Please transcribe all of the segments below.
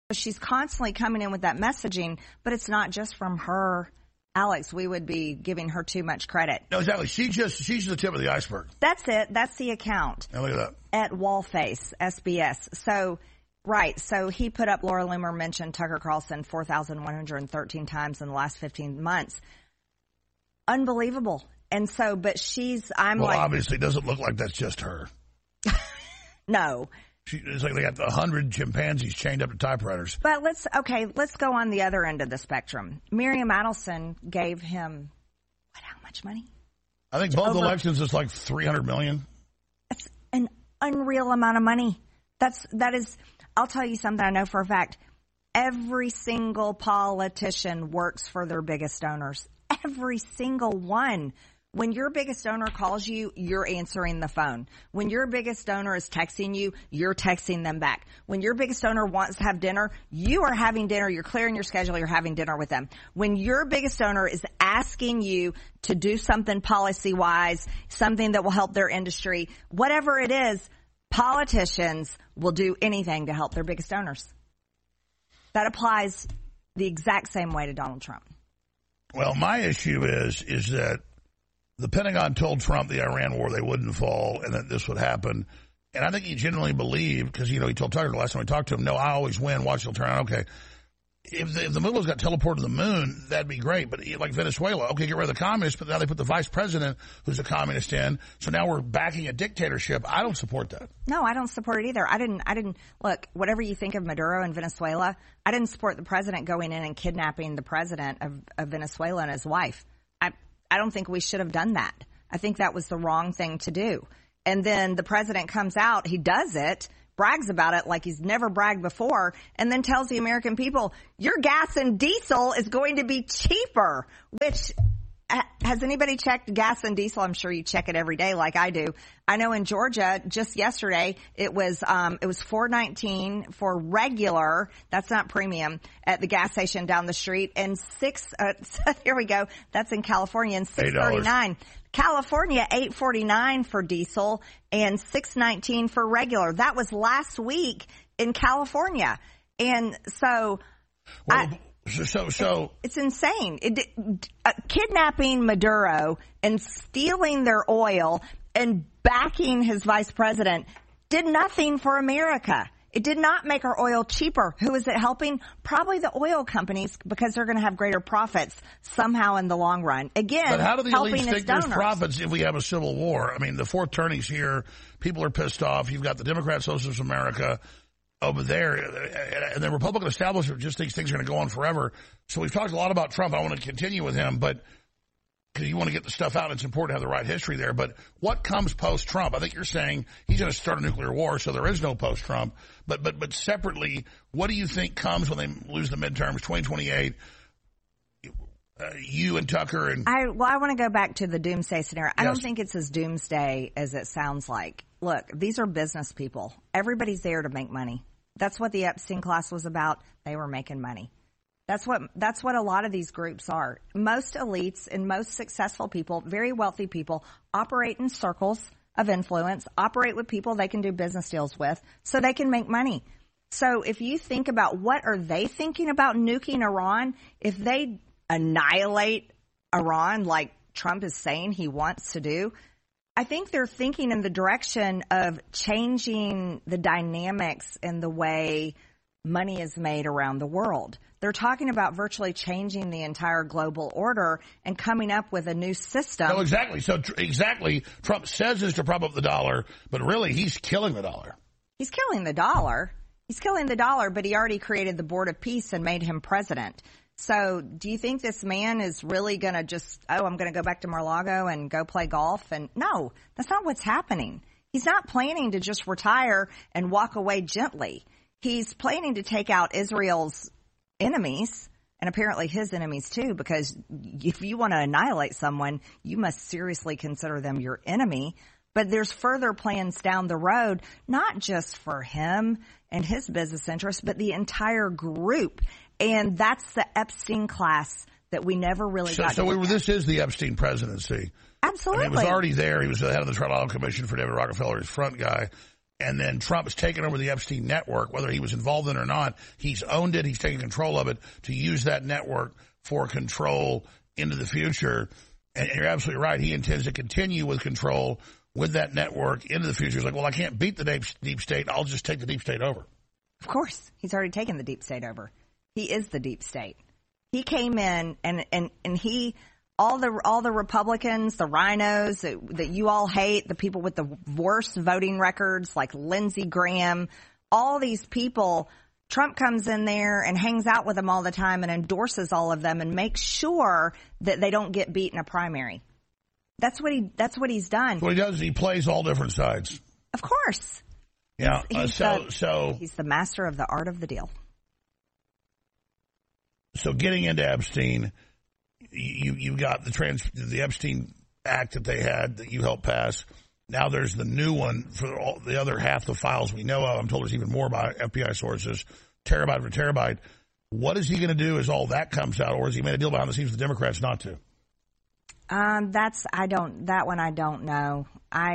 She's constantly coming in with that messaging, but it's not just from her. Alex, we would be giving her too much credit. No, exactly. She's the tip of the iceberg. That's it. That's the account. Now look at that. At Wallface, SBS. So, right. So he put up, Laura Loomer mentioned Tucker Carlson 4,113 times in the last 15 months. Unbelievable. And so, but obviously it doesn't look like that's just her. No. It's like they got 100 chimpanzees chained up to typewriters. But let's go on the other end of the spectrum. Miriam Adelson gave him, how much money? I think both elections is like $300 million. That's an unreal amount of money. That is, I'll tell you something I know for a fact. Every single politician works for their biggest donors. Every single one. When your biggest donor calls you, you're answering the phone. When your biggest donor is texting you, you're texting them back. When your biggest donor wants to have dinner, you are having dinner. You're clearing your schedule. You're having dinner with them. When your biggest donor is asking you to do something policy-wise, something that will help their industry, whatever it is, politicians will do anything to help their biggest donors. That applies the exact same way to Donald Trump. Well, my issue is that the Pentagon told Trump the Iran war, they wouldn't fall and that this would happen. And I think he genuinely believed, because, he told Tucker the last time we talked to him, no, I always win, watch it'll turn out. Okay. If the Mullahs got teleported to the moon, that'd be great. But like Venezuela, okay, get rid of the communists, but now they put the vice president who's a communist in. So now we're backing a dictatorship. I don't support that. No, I don't support it either. I didn't look, whatever you think of Maduro and Venezuela, I didn't support the president going in and kidnapping the president of Venezuela and his wife. I don't think we should have done that. I think that was the wrong thing to do. And then the president comes out, he does it, brags about it like he's never bragged before, and then tells the American people, your gas and diesel is going to be cheaper, which has anybody checked gas and diesel? I'm sure you check it every day like I do. I know in Georgia, just yesterday, it was $4.19 for regular, that's not premium, at the gas station down the street, and here we go, that's in California, and $6.39. California, $8.49 for diesel and $6.19 for regular. That was last week in California. And so it's insane. Kidnapping Maduro and stealing their oil and backing his vice president did nothing for America. It did not make our oil cheaper. Who is it helping? Probably the oil companies, because they're going to have greater profits somehow in the long run. Again, but how do the elites think there's donors. profits if we have a civil war? I mean, the fourth turning's here. People are pissed off. You've got the Democrat Socialist America over there, and the Republican establishment just thinks things are going to go on forever. So we've talked a lot about Trump. I want to continue with him, but because you want to get the stuff out, it's important to have the right history there. But what comes post-Trump? I think you're saying he's going to start a nuclear war, so there is no post-Trump. But separately, what do you think comes when they lose the midterms, 2028? You and Tucker and I want to go back to the doomsday scenario. I don't think it's as doomsday as it sounds like. Look, these are business people. Everybody's there to make money. That's what the Epstein class was about. They were making money. That's what a lot of these groups are. Most elites and most successful people, very wealthy people, operate in circles of influence, operate with people they can do business deals with so they can make money. So if you think about what are they thinking about nuking Iran, if they annihilate Iran like Trump is saying he wants to do, I think they're thinking in the direction of changing the dynamics in the way money is made around the world. They're talking about virtually changing the entire global order and coming up with a new system. No, exactly. So exactly, Trump says this to prop up the dollar, but really he's killing the dollar. He's killing the dollar. He's killing the dollar, but he already created the Board of Peace and made him president. So do you think this man is really going to just, I'm going to go back to Mar-a-Lago and go play golf? And no, that's not what's happening. He's not planning to just retire and walk away gently. He's planning to take out Israel's enemies, and apparently his enemies too, because if you want to annihilate someone, you must seriously consider them your enemy. But there's further plans down the road, not just for him and his business interests, but the entire group. And that's the Epstein class that we never really got to look at. This is the Epstein presidency. Absolutely. I mean, he was already there. He was the head of the Trial Commission for David Rockefeller, his front guy. And then Trump has taken over the Epstein network, whether he was involved in it or not. He's owned it. He's taken control of it to use that network for control into the future. And you're absolutely right. He intends to continue with control with that network into the future. He's like, well, I can't beat the deep state. I'll just take the deep state over. Of course. He's already taken the deep state over. He is the deep state. He came in and he, all the Republicans, the rhinos that you all hate, the people with the worst voting records like Lindsey Graham, all these people, Trump comes in there and hangs out with them all the time and endorses all of them and makes sure that they don't get beat in a primary. That's what he's done. What he does is he plays all different sides. Of course. Yeah. He's the master of the art of the deal. So getting into Epstein, you got the Epstein Act that they had that you helped pass. Now there's the new one for all the other half the files we know of. I'm told there's even more by FBI sources, terabyte for terabyte. What is he going to do as all that comes out, or has he made a deal behind the scenes with the Democrats not to? That one I don't know.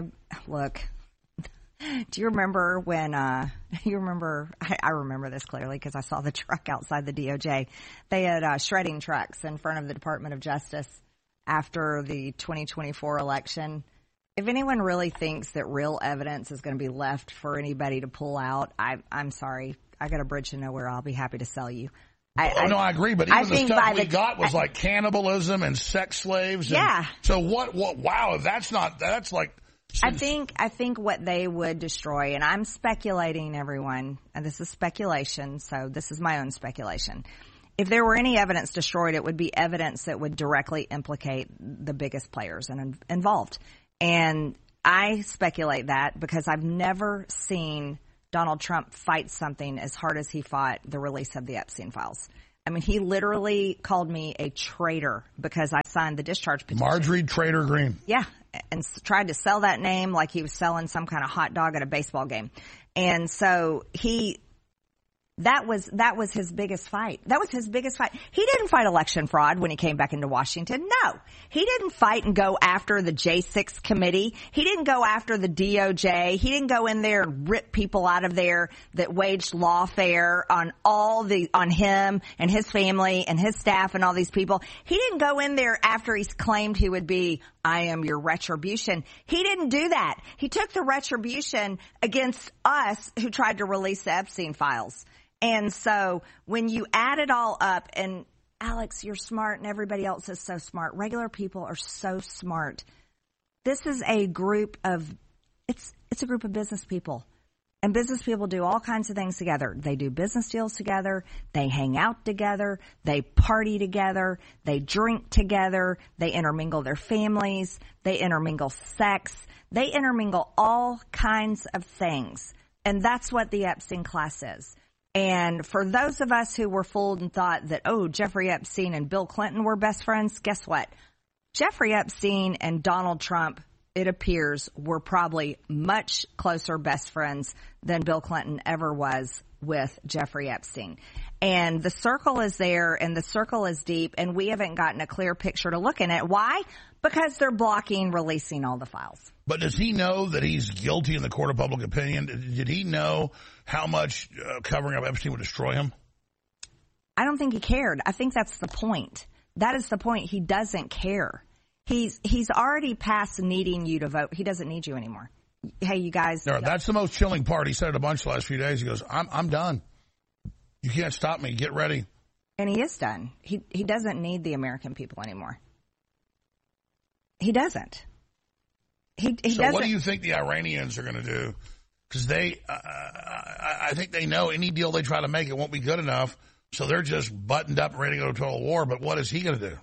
Do you remember when, I remember this clearly because I saw the truck outside the DOJ. They had shredding trucks in front of the Department of Justice after the 2024 election. If anyone really thinks that real evidence is going to be left for anybody to pull out, I'm sorry. I got a bridge to nowhere. I'll be happy to sell you. I agree, but even the stuff we got was like cannibalism and sex slaves. Yeah. So what, wow, if that's like... I think what they would destroy, and I'm speculating, everyone, and this is speculation, so this is my own speculation. If there were any evidence destroyed, it would be evidence that would directly implicate the biggest players involved. And I speculate that because I've never seen Donald Trump fight something as hard as he fought the release of the Epstein files. I mean, he literally called me a traitor because I signed the discharge petition. Marjorie Trader Green. Yeah, and tried to sell that name like he was selling some kind of hot dog at a baseball game. And so that was his biggest fight. That was his biggest fight. He didn't fight election fraud when he came back into Washington. No. He didn't fight and go after the J6 committee. He didn't go after the DOJ. He didn't go in there and rip people out of there that waged lawfare on him and his family and his staff and all these people. He didn't go in there after he's claimed he would be, I am your retribution. He didn't do that. He took the retribution against us who tried to release the Epstein files. And so when you add it all up, and Alex, you're smart and everybody else is so smart. Regular people are so smart. This is a group of, it's a group of business people. And business people do all kinds of things together. They do business deals together. They hang out together. They party together. They drink together. They intermingle their families. They intermingle sex. They intermingle all kinds of things. And that's what the Epstein class is. And for those of us who were fooled and thought that, Jeffrey Epstein and Bill Clinton were best friends, guess what? Jeffrey Epstein and Donald Trump, it appears, were probably much closer best friends than Bill Clinton ever was with Jeffrey Epstein. And the circle is there and the circle is deep, and we haven't gotten a clear picture to look in it. Why? Because they're blocking releasing all the files. But does he know that he's guilty in the court of public opinion? Did he know how much covering up Epstein would destroy him? I don't think he cared. I think that's the point. That is the point. He doesn't care. He's already past needing you to vote. He doesn't need you anymore. Hey, you guys. No, that's the most chilling part. He said it a bunch the last few days. He goes, I'm done. You can't stop me. Get ready. And he is done. He doesn't need the American people anymore. He doesn't. He so doesn't. What do you think the Iranians are going to do? Because I think they know any deal they try to make, it won't be good enough. So they're just buttoned up and ready to go to total war. But what is he going to do?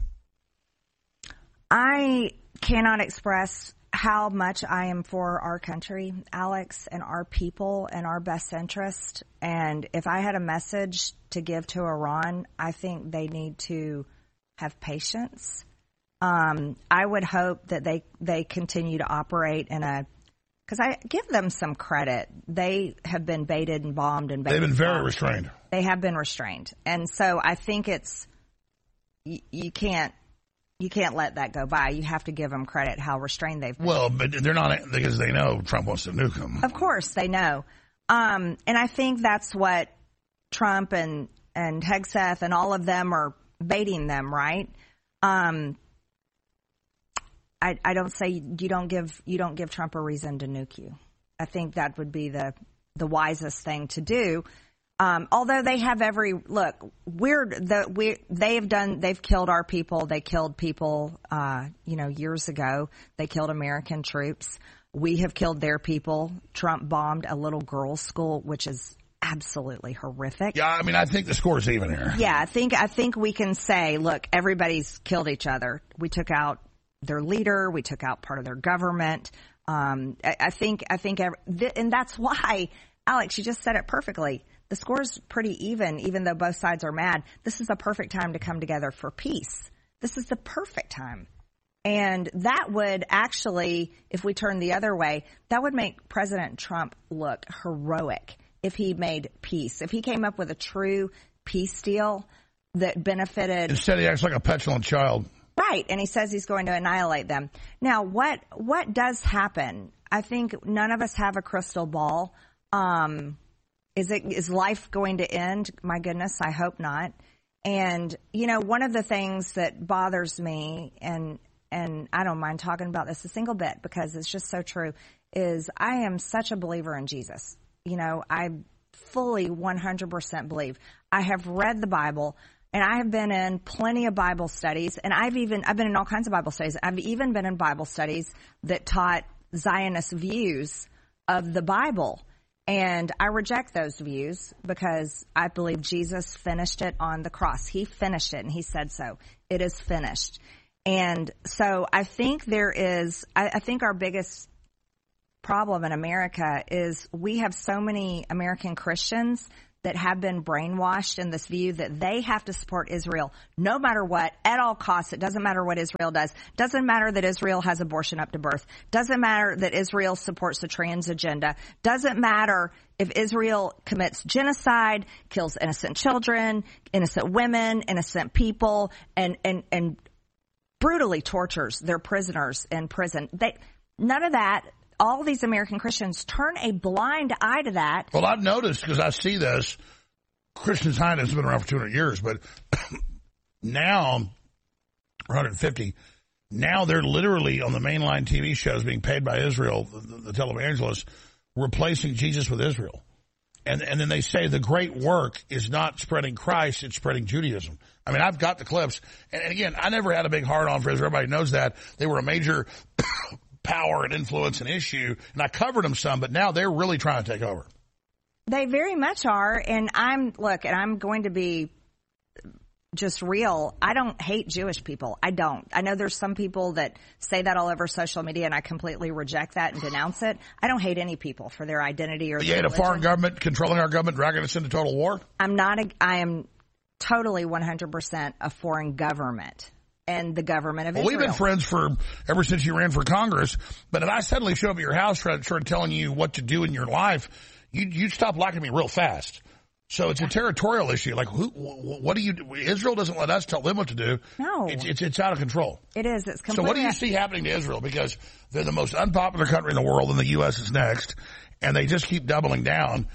I cannot express how much I am for our country, Alex, and our people and our best interest. And if I had a message to give to Iran, I think they need to have patience. I would hope that they continue to operate because I give them some credit. They have been baited and bombed and they've been very restrained. They have been restrained. And so I think you can't You can't let that go by. You have to give them credit how restrained they've been. Well, but they're not, because they know Trump wants to nuke them. Of course, they know. And I think that's what Trump and Hegseth and all of them are baiting them, right? I don't say you don't give Trump a reason to nuke you. I think that would be the wisest thing to do. Although they have they've killed our people. They killed people, years ago. They killed American troops. We have killed their people. Trump bombed a little girls' school, which is absolutely horrific. Yeah, I mean, I think the score's even here. Yeah, I think we can say, look, everybody's killed each other. We took out their leader. We took out part of their government. And that's why, Alex, you just said it perfectly. The score's pretty even though both sides are mad. This is the perfect time to come together for peace. This is the perfect time. And that would actually, if we turn the other way, that would make President Trump look heroic if he made peace. If he came up with a true peace deal that benefited. Instead, he acts like a petulant child. Right. And he says he's going to annihilate them. Now, what does happen? I think none of us have a crystal ball. Is life going to end? My goodness, I hope not. And, one of the things that bothers me, and I don't mind talking about this a single bit because it's just so true, is I am such a believer in Jesus. I fully 100% believe. I have read the Bible, and I have been in plenty of Bible studies, and I've been in all kinds of Bible studies. I've even been in Bible studies that taught Zionist views of the Bible. And I reject those views because I believe Jesus finished it on the cross. He finished it, and he said so. It is finished. And so I think I think our biggest problem in America is we have so many American Christians that have been brainwashed in this view that they have to support Israel no matter what, at all costs. It doesn't matter what Israel does. Doesn't matter that Israel has abortion up to birth. Doesn't matter that Israel supports the trans agenda. Doesn't matter if Israel commits genocide, kills innocent children, innocent women, innocent people, and brutally tortures their prisoners in prison. None of that. All these American Christians turn a blind eye to that. Well, I've noticed, because I see this, Christian Zionism has been around for 200 years, but now, 150, now they're literally on the mainline TV shows being paid by Israel, the televangelists, replacing Jesus with Israel. And then they say the great work is not spreading Christ, it's spreading Judaism. I mean, I've got the clips. And again, I never had a big hard-on for Israel. Everybody knows that. They were a major power and influence and issue, and I covered them some, but now they're really trying to take over. They very much are, and I'm going to be just real. I don't hate Jewish people. I don't. I know there's some people that say that all over social media, and I completely reject that and denounce it. I don't hate any people for their identity or their religion. You hate a foreign government controlling our government, dragging us into total war? I am totally 100% a foreign government. And the government of Israel. Well, we've been friends ever since you ran for Congress. But if I suddenly show up at your house trying to telling you what to do in your life, you'd stop liking me real fast. So it's a territorial issue. Like, what do you do? Israel doesn't let us tell them what to do. No. It's out of control. It is. It's completely. So what do you see happening to Israel? Because they're the most unpopular country in the world, and the U.S. is next. And they just keep doubling down.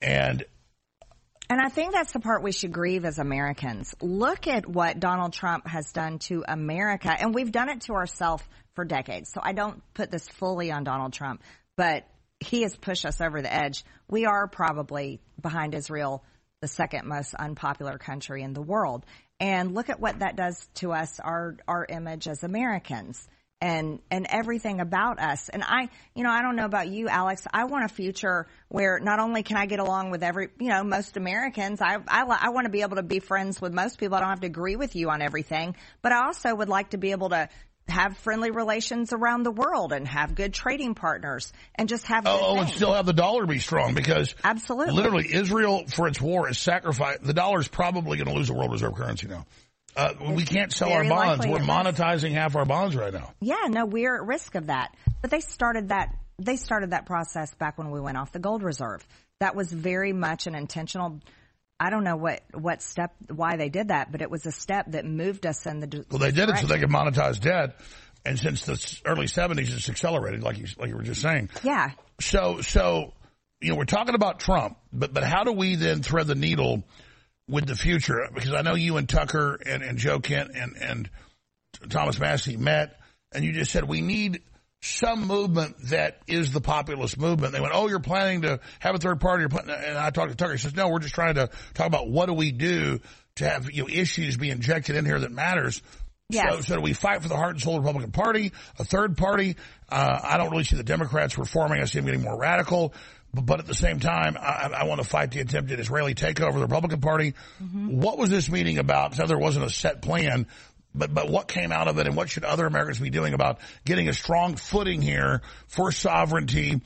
And I think that's the part we should grieve as Americans. Look at what Donald Trump has done to America, and we've done it to ourselves for decades. So I don't put this fully on Donald Trump, but he has pushed us over the edge. We are probably, behind Israel, the second most unpopular country in the world. And look at what that does to us, our image as Americans. And everything about us. And I don't know about you, Alex. I want a future where not only can I get along with most Americans, I want to be able to be friends with most people. I don't have to agree with you on everything, but I also would like to be able to have friendly relations around the world and have good trading partners and just have good things. And still have the dollar be strong, because absolutely, literally Israel for its war is sacrificed. The dollar is probably going to lose the world reserve currency now. We can't sell our bonds. We're monetizing half our bonds right now. Yeah, no, we're at risk of that. But they started that process back when we went off the gold reserve. That was very much an intentional I don't know what step, why they did that, but it was a step that moved us in the Well, they did it so they could monetize debt. And since the early 70s, it's accelerated, like you were just saying. Yeah. So, we're talking about Trump, but how do we then thread the needle with the future? Because I know you and Tucker and Joe Kent and Thomas Massie met, and you just said we need some movement that is the populist movement. They went, "Oh, you're planning to have a third party." And I talked to Tucker. He says, "No, we're just trying to talk about what do we do to have issues be injected in here that matters." Yes. So do we fight for the heart and soul of the Republican Party, a third party? I don't really see the Democrats reforming. I see them getting more radical. But at the same time, I want to fight the attempted Israeli takeover of the Republican Party. Mm-hmm. What was this meeting about? Because there wasn't a set plan, but what came out of it, and what should other Americans be doing about getting a strong footing here for sovereignty?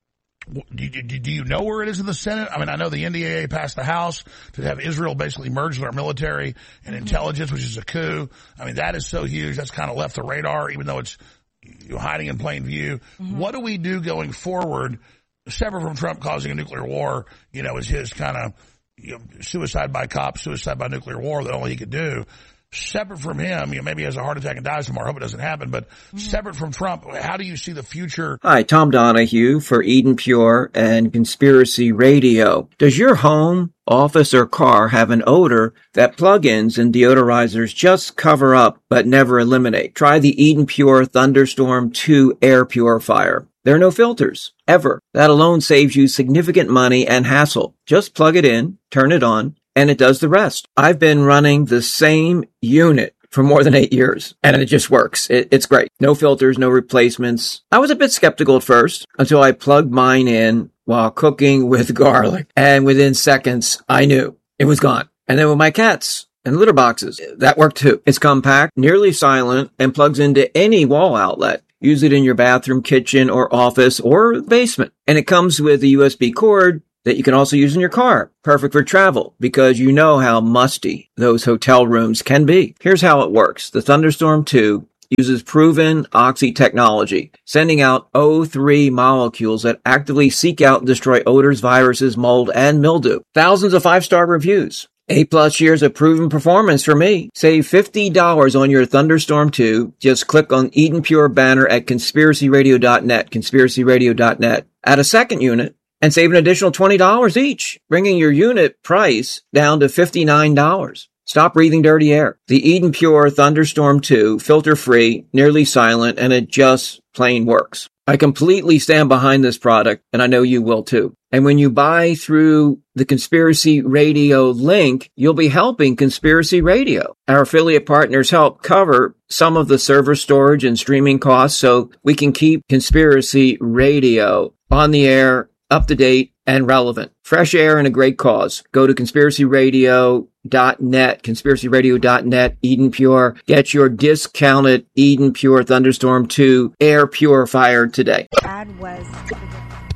Do you know where it is in the Senate? I mean, I know the NDAA passed the House to have Israel basically merge with our military and intelligence, which is a coup. I mean, that is so huge. That's kind of left the radar, even though it's hiding in plain view. Mm-hmm. What do we do going forward, separate from Trump causing a nuclear war, is his kind of suicide by cop, suicide by nuclear war that only he could do. Separate from him, maybe he has a heart attack and dies tomorrow. I hope it doesn't happen. But separate from Trump, how do you see the future? Hi, Tom Donahue for Eden Pure and Conspiracy Radio. Does your home, office, or car have an odor that plug-ins and deodorizers just cover up but never eliminate? Try the Eden Pure Thunderstorm 2 air purifier. There are no filters, ever. That alone saves you significant money and hassle. Just plug it in, turn it on, and it does the rest. I've been running the same unit for more than 8 years, and it just works. It's great. No filters, no replacements. I was a bit skeptical at first until I plugged mine in while cooking with garlic, and within seconds, I knew it was gone. And then with my cats and litter boxes, that worked too. It's compact, nearly silent, and plugs into any wall outlet. Use it in your bathroom, kitchen, or office, or basement. And it comes with a USB cord that you can also use in your car. Perfect for travel, because you know how musty those hotel rooms can be. Here's how it works. The Thunderstorm 2 uses proven oxy technology, sending out O3 molecules that actively seek out and destroy odors, viruses, mold, and mildew. Thousands of 5-star reviews. 8+ years of proven performance for me. Save $50 on your Thunderstorm 2. Just click on Eden Pure banner at conspiracyradio.net, conspiracyradio.net. Add a second unit and save an additional $20 each, bringing your unit price down to $59. Stop breathing dirty air. The Eden Pure Thunderstorm 2, filter-free, nearly silent, and it just plain works. I completely stand behind this product, and I know you will too. And when you buy through the Conspiracy Radio link, you'll be helping Conspiracy Radio. Our affiliate partners help cover some of the server storage and streaming costs so we can keep Conspiracy Radio on the air, up to date, and relevant. Fresh air and a great cause. Go to conspiracyradio.net, conspiracyradio.net, Eden Pure. Get your discounted Eden Pure Thunderstorm 2 air purifier today. Ad was